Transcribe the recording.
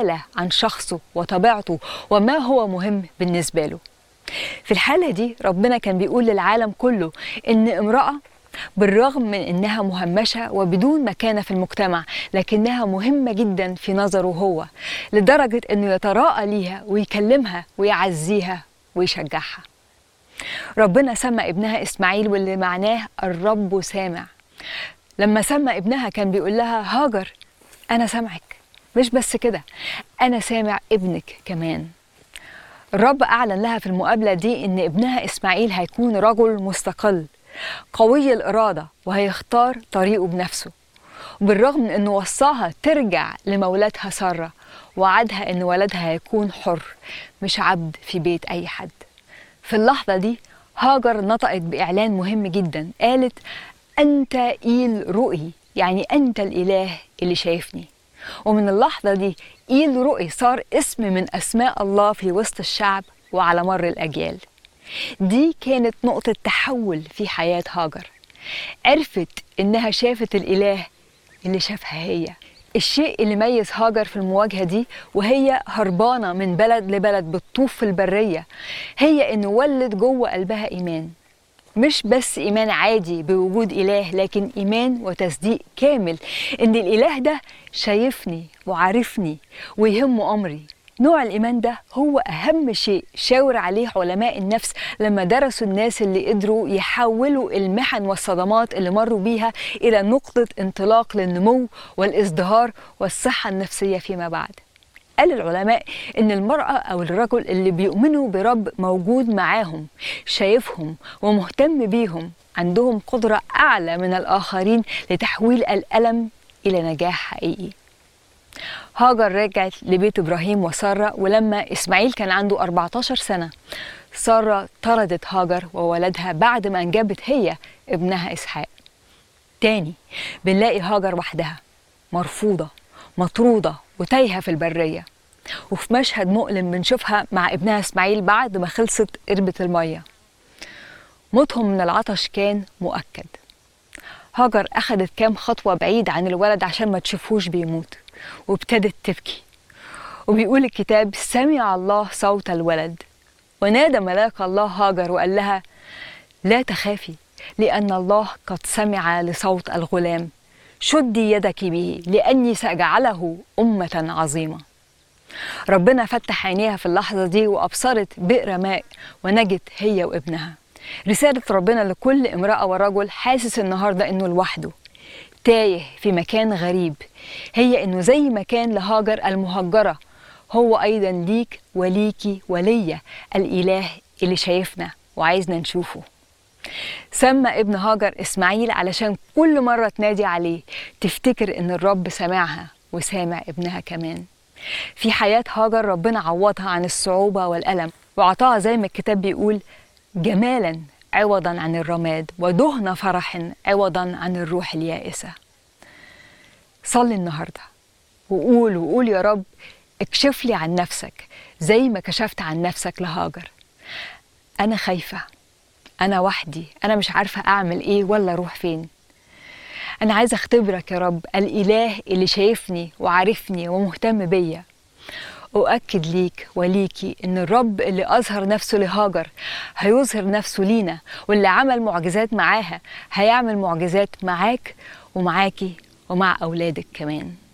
أعلى عن شخصه وطبيعته وما هو مهم بالنسبة له. في الحالة دي ربنا كان بيقول للعالم كله إن امرأة بالرغم من إنها مهمشة وبدون مكانة في المجتمع لكنها مهمة جدا في نظره هو، لدرجة إنه يتراءى ليها ويكلمها ويعزيها ويشجعها. ربنا سمى ابنها إسماعيل واللي معناه الرب سامع. لما سمى ابنها كان بيقول لها هاجر أنا سامعك، مش بس كده أنا سامع ابنك كمان. الرب أعلن لها في المقابلة دي إن ابنها إسماعيل هيكون رجل مستقل قوي الإرادة وهيختار طريقه بنفسه، وبالرغم من إنه وصاها ترجع لمولاتها سارة وعدها إن ولدها هيكون حر مش عبد في بيت أي حد. في اللحظة دي هاجر نطقت بإعلان مهم جدا، قالت أنت إيل رؤي، يعني أنت الإله اللي شايفني. ومن اللحظة دي إيل رؤي صار اسم من أسماء الله في وسط الشعب وعلى مر الأجيال. دي كانت نقطة تحول في حياة هاجر، عرفت إنها شافت الإله اللي شافها هي. الشيء اللي ميز هاجر في المواجهة دي وهي هربانة من بلد لبلد بتطوف في البرية هي إنه ولد جوه قلبها إيمان، مش بس إيمان عادي بوجود إله، لكن إيمان وتصديق كامل إن الإله ده شايفني وعارفني ويهمه أمري. نوع الإيمان ده هو أهم شيء شاور عليه علماء النفس لما درسوا الناس اللي قدروا يحولوا المحن والصدمات اللي مروا بيها إلى نقطة انطلاق للنمو والازدهار والصحة النفسية فيما بعد. قال العلماء إن المرأة أو الرجل اللي بيؤمنوا برب موجود معاهم شايفهم ومهتم بيهم عندهم قدرة أعلى من الآخرين لتحويل الألم إلى نجاح حقيقي. هاجر رجعت لبيت إبراهيم وسارة، ولما إسماعيل كان عنده 14 سنة سارة طردت هاجر وولدها بعد ما أنجبت هي ابنها إسحاق. تاني بنلاقي هاجر وحدها مرفوضة مطرودة وتايهة في البرية. وفي مشهد مؤلم بنشوفها مع ابنها إسماعيل بعد ما خلصت قربة المية. موتهم من العطش كان مؤكد. هاجر أخدت كام خطوة بعيد عن الولد عشان ما تشوفوش بيموت وابتدت تبكي. وبيقول الكتاب سمع الله صوت الولد ونادى ملاك الله هاجر وقال لها لا تخافي لأن الله قد سمع لصوت الغلام، شدي يدك به لأني سأجعله أمة عظيمة. ربنا فتح عينيها في اللحظة دي وأبصرت بئر ماء ونجت هي وابنها. رسالة ربنا لكل امرأة ورجل حاسس النهاردة إنه لوحده تايه في مكان غريب هي إنه زي ما كان لهاجر المهجرة هو أيضا ليك وليكي وليا الإله اللي شايفنا وعايزنا نشوفه. سمى ابن هاجر إسماعيل علشان كل مرة تنادي عليه تفتكر إن الرب سمعها وسامع ابنها كمان. في حياة هاجر ربنا عوضها عن الصعوبة والألم وعطاها زي ما الكتاب بيقول جمالا عوضا عن الرماد ودهن فرح عوضا عن الروح اليائسة. صلي النهاردة وقول يا رب اكشف لي عن نفسك زي ما كشفت عن نفسك لهاجر. أنا خايفة، أنا وحدي، أنا مش عارفة أعمل إيه ولا أروح فين. أنا عايزة أختبرك يا رب الإله اللي شايفني وعارفني ومهتم بيا. أؤكد ليك وليكي إن الرب اللي أظهر نفسه لهاجر هيظهر نفسه لينا، واللي عمل معجزات معاها هيعمل معجزات معاك ومعاكي ومع أولادك كمان.